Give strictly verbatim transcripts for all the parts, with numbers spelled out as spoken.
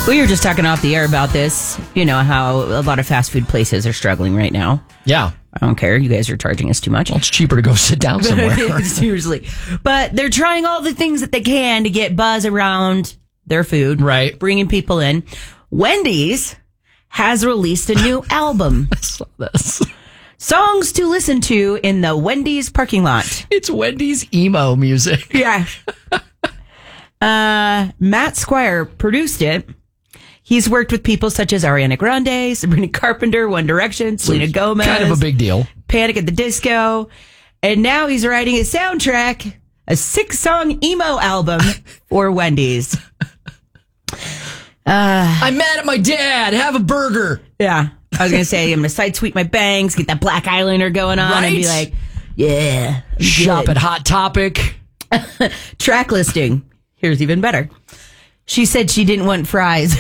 We were just talking off the air about this. You know how a lot of fast food places are struggling right now. Yeah. I don't care. You guys are charging us too much. Well, it's cheaper to go sit down somewhere. Seriously. But they're trying all the things that they can to get buzz around their food. Right. Bringing people in. Wendy's has released a new album. I saw this. Songs to listen to in the Wendy's parking lot. It's Wendy's emo music. Yeah. uh, Matt Squire produced it. He's worked with people such as Ariana Grande, Sabrina Carpenter, One Direction, Selena Gomez. Kind of a big deal. Panic at the Disco. And now he's writing a soundtrack, a six-song emo album for Wendy's. Uh, I'm mad at my dad. Have a burger. Yeah. I was going to say, I'm going to side sweep my bangs, get that black eyeliner going on, right? and be like, yeah. I'm Shop good. at Hot Topic. Track listing. Here's even better. She said she didn't want fries.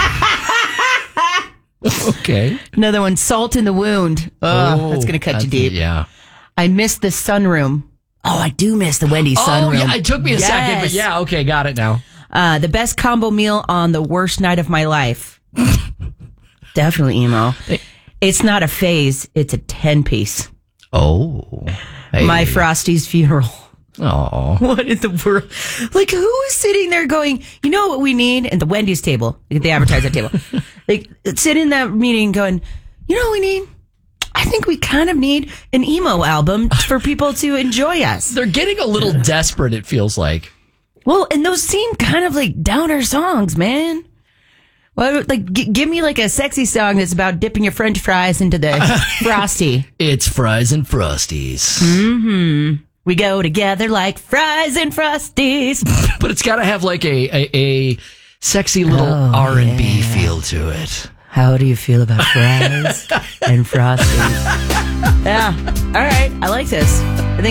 Okay. Another one, salt in the wound. Ugh, Oh, that's going to cut that's- you deep. Yeah. I miss the sunroom. Oh, I do miss the Wendy's Oh, sunroom. yeah. It took me a Yes. second, but yeah. Okay. Got it now. Uh, the best combo meal on the worst night of my life. Definitely emo. It's not a phase. It's a ten-piece. Oh. Hey. My Frosty's funeral. Oh. What in the world? Like, who is sitting there going, you know what we need? At the Wendy's table. They advertise that table. Like, sit in that meeting going, you know what we need? I think we kind of need an emo album for people to enjoy us. They're getting a little desperate, it feels like. Well, and those seem kind of like downer songs, man. Well, like, g- give me like a sexy song that's about dipping your French fries into the Frosty. It's Fries and Frosties. Mm-hmm. We go together like fries and Frosties. But it's got to have like a, a, a sexy little Oh, R and B yeah. feel to it. How do you feel about fries and Frosties? Yeah. All right. I like this. I think